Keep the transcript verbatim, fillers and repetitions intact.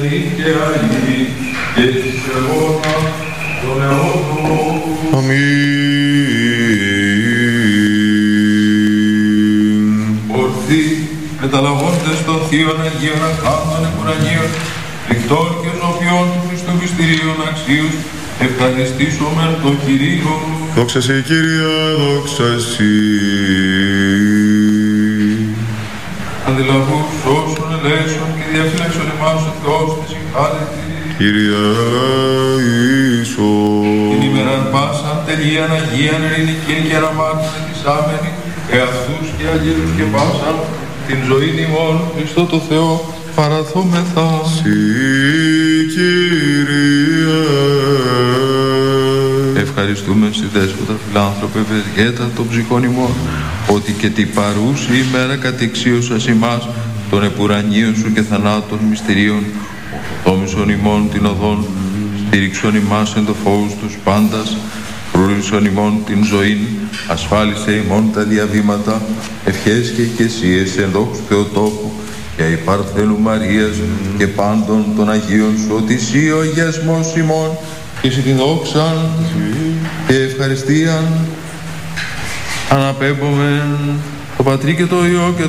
και Αγίη και εις αιώνα των αιώνων. Αμήν. Ορθοί μεταλαβώντες των θείων Αγίων Αρχάντων Επουρανίων, ρηκτών και νοποιών του Χριστού μυστηρίων αξίους, ευχαριστήσομεν τον Κυρίο. Δόξα σε Κύριε, δόξα σε. Αντιλαβούς όσων ελέησον και διαφύλαξον εμάς ο Θεός της συγχάρητη. Κύριε Ιησούς. Την ημέραν πάσαν τελείαν Αγίαν ειρηνικήν και αραμάτων ετισάμενη, εαυτούς και αγγέλους και πάσαν, την ζωήν ημών Χριστό το Θεό παραθόμεθα. Συ Κύριε. Ευχαριστούμε στη Δέσποτα Φιλάνθρωπε Ευεργέτα των ψυχών ημών, ότι και την παρούση ημέρα κατεξίωσας ημάς των επουρανίων σου και θανάτων μυστηρίων, οφθόμησον ημών την οδόν, στήριξον ημάς εν το φόβους τους πάντας, φρούρισον ημών την ζωήν, ασφάλισε ημών τα διαβήματα, ευχές και οικεσίες εν δόξου Θεοτόπου, και η Παρθένου Μαρίας και πάντων των Αγίων σου, ότι εσύ ο αγιασμός ημών, και εσύ την δόξαν και ευχαριστίαν αναπέμπομεν το Πατρί και το Υιό και